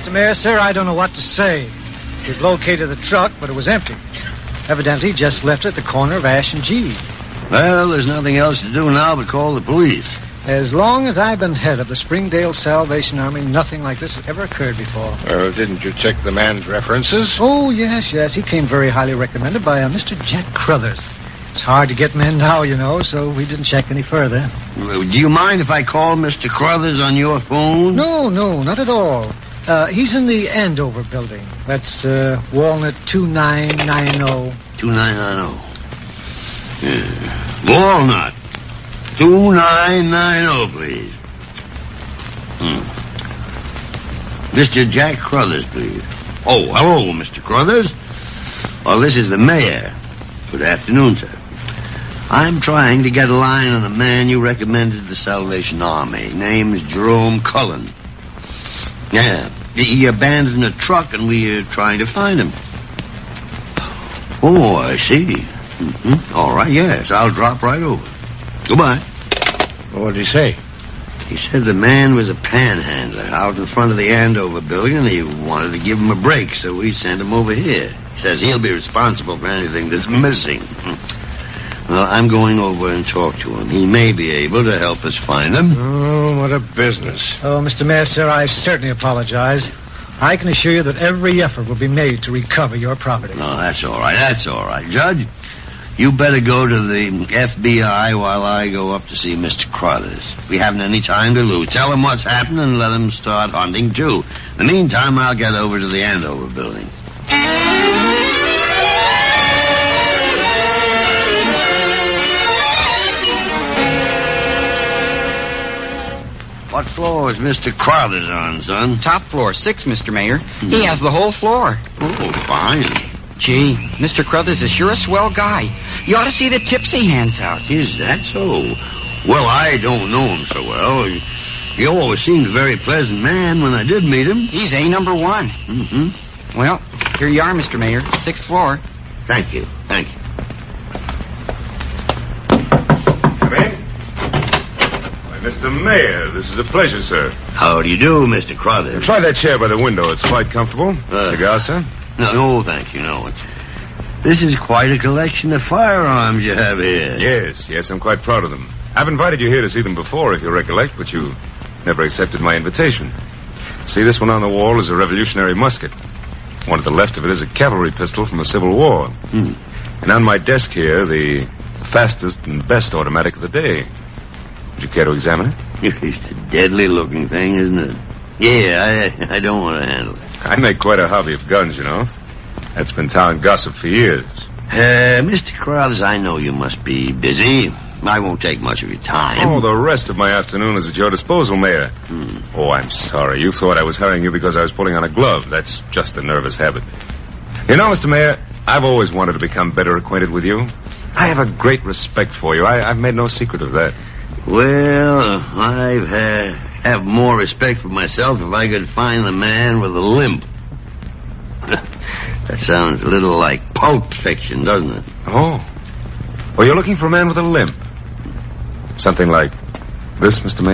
Mr. Mayor, sir, I don't know what to say. We've located the truck, but it was empty. Evidently just left at the corner of Ash and G. Well, there's nothing else to do now but call the police. As long as I've been head of the Springdale Salvation Army, nothing like this has ever occurred before. Didn't you check the man's references? Oh, yes. He came very highly recommended by Mr. Jack Crothers. It's hard to get men now, you know, so we didn't check any further. Do you mind if I call Mr. Crothers on your phone? No, not at all. He's in the Andover building. That's Walnut 2990. 2990. Yeah. Walnut 2990, please. Mr. Jack Crothers, please. Oh, hello, Mr. Crothers. Well, this is the mayor. Good afternoon, sir. I'm trying to get a line on a man you recommended to the Salvation Army. Name's Jerome Cullen. Yeah, he abandoned a truck, and we're trying to find him. Oh, I see. All right, yes, I'll drop right over. Goodbye. What did he say? He said the man was a panhandler out in front of the Andover building, and he wanted to give him a break, so we sent him over here. He says he'll be responsible for anything that's missing. Well, I'm going over and talk to him. He may be able to help us find him. Oh, what a business. Oh, Mr. Mayor, sir, I certainly apologize. I can assure you that every effort will be made to recover your property. No, that's all right, Judge. You better go to the FBI while I go up to see Mr. Crothers. We haven't any time to lose. Tell him what's happened and let him start hunting, too. In the meantime, I'll get over to the Andover building. What floor is Mr. Crothers on, son? Top floor, 6, Mr. Mayor. He has the whole floor. Oh, fine. Gee, Mr. Crothers is sure a swell guy. You ought to see the tips he hands out. Is that so? Well, I don't know him so well. He always seemed a very pleasant man when I did meet him. He's A number 1. Mm-hmm. Well, here you are, Mr. Mayor. 6th floor. Thank you. Come in. Why, Mr. Mayor, this is a pleasure, sir. How do you do, Mr. Crothers? Try that chair by the window. It's quite comfortable. Cigar, sir? No, thank you, no. This is quite a collection of firearms you have here. Yes, I'm quite proud of them. I've invited you here to see them before, if you recollect, but you never accepted my invitation. See, this one on the wall is a Revolutionary musket. One at the left of it is a cavalry pistol from the Civil War. And on my desk here, the fastest and best automatic of the day. Would you care to examine it? It's a deadly-looking thing, isn't it? Yeah, I don't want to handle it. I make quite a hobby of guns, you know. That's been town gossip for years. Mr. Crothers, I know you must be busy. I won't take much of your time. Oh, the rest of my afternoon is at your disposal, Mayor. Oh, I'm sorry. You thought I was hurrying you because I was pulling on a glove. That's just a nervous habit. You know, Mr. Mayor, I've always wanted to become better acquainted with you. I have a great respect for you. I've made no secret of that. Well, I've have more respect for myself if I could find the man with a limp. That sounds a little like Pulp Fiction, doesn't it? Oh. Well, you're looking for a man with a limp. Something like this, Mr. Mayor?